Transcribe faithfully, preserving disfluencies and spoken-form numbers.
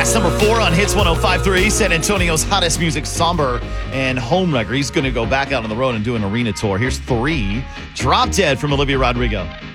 That's number four on Hits one oh five point three, San Antonio's hottest music, Somber and Homewrecker. He's going to go back out on the road and do an arena tour. Here's three, Drop Dead from Olivia Rodrigo.